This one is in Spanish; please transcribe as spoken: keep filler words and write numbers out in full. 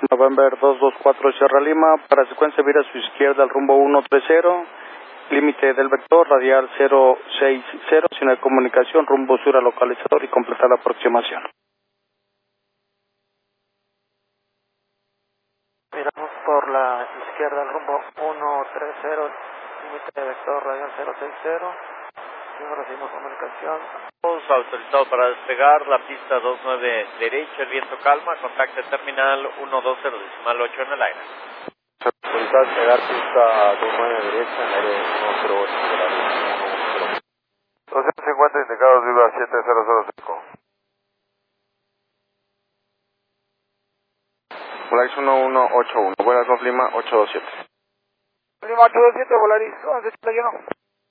November dos dos cuatro Sierra Lima, para secuencia vira a su izquierda al rumbo uno tres cero, límite del vector, radial cero seis cero, señal de comunicación, rumbo sur al localizador y completar la aproximación. Miramos por la izquierda al rumbo uno tres cero, límite de vector, radial cero seis cero, y no recibimos comunicación. Autorizado para despegar, la pista dos nueve derecha, el viento calma, contacte terminal uno dos cero decimal ocho en el aire. Autorizado a despegar, pista dos nueve derecha, en el aire uno cero ocho. doscientos cincuenta indicados, Viva siete cero cero cinco. Volaris uno uno ocho uno, Buenas North Lima ocho dos siete. Lima ocho dos siete, Volaris once ochenta y uno.